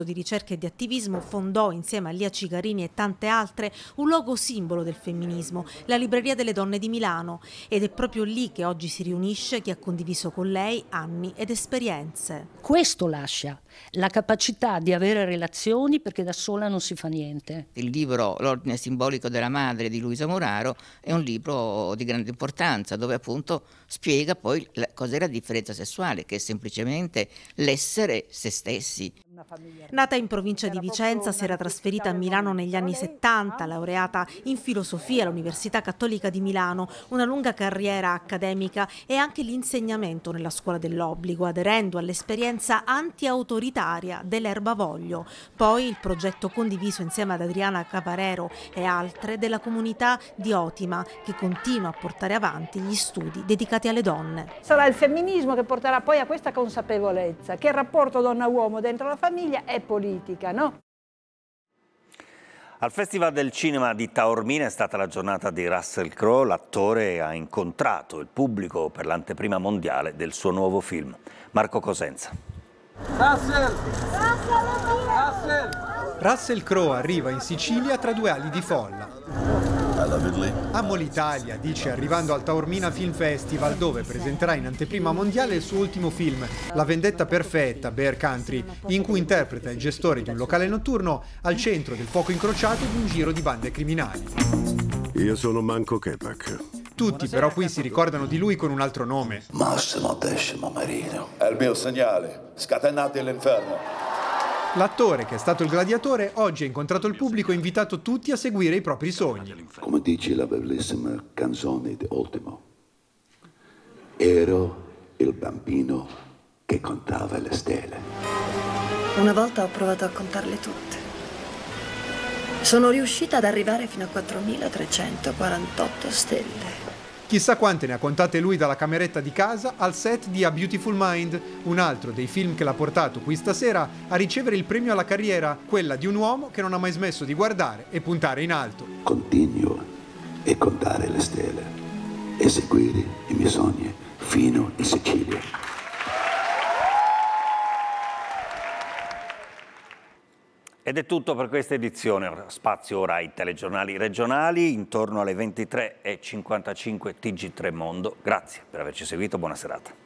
di ricerca e di attivismo, fondò insieme a Lia Cigarini e tante altre un luogo simbolo del femminismo, la Libreria delle Donne di Milano, ed è proprio lì che oggi si riunisce chi ha condiviso con lei anni ed esperienze. Questo lascia la capacità di avere relazioni, perché da sola non si fa niente. Il libro L'ordine simbolico della madre di Luisa Muraro è un libro di grande importanza, dove appunto spiega poi cos'è la differenza sessuale, che è semplicemente l'essere se stessi. Nata in provincia di Vicenza, si era trasferita a Milano negli anni 70, laureata in filosofia all'Università Cattolica di Milano, una lunga carriera accademica e anche l'insegnamento nella scuola dell'obbligo, aderendo all'esperienza anti-autoritaria dell'Erbavoglio. Poi il progetto condiviso insieme ad Adriana Caparero e altre della comunità di Otima, che continua a portare avanti gli studi dedicati alle donne. Sarà il femminismo che porterà poi a questa consapevolezza che il rapporto donna-uomo dentro la famiglia è politica, no? Al Festival del Cinema di Taormina è stata la giornata di Russell Crowe. L'attore ha incontrato il pubblico per l'anteprima mondiale del suo nuovo film. Marco Cosenza. Russell Crowe arriva in Sicilia tra due ali di folla. Amo l'Italia, dice arrivando al Taormina Film Festival, dove presenterà in anteprima mondiale il suo ultimo film, La vendetta perfetta, Bear Country, in cui interpreta il gestore di un locale notturno al centro del fuoco incrociato di un giro di bande criminali. Io sono Manco Kepak. Tutti però qui si ricordano di lui con un altro nome. Massimo Decimo Marino. È il mio segnale. Scatenati all'inferno. L'attore, che è stato il gladiatore, oggi ha incontrato il pubblico e invitato tutti a seguire i propri sogni. Come dice la bellissima canzone di Ultimo, ero il bambino che contava le stelle. Una volta ho provato a contarle tutte. Sono riuscita ad arrivare fino a 4.348 stelle. Chissà quante ne ha contate lui dalla cameretta di casa al set di A Beautiful Mind, un altro dei film che l'ha portato qui stasera a ricevere il premio alla carriera, quella di un uomo che non ha mai smesso di guardare e puntare in alto. Continuo a contare le stelle e seguire i miei sogni fino in Sicilia. Ed è tutto per questa edizione. Spazio ora ai telegiornali regionali, intorno alle 23:55 TG3 Mondo. Grazie per averci seguito, buona serata.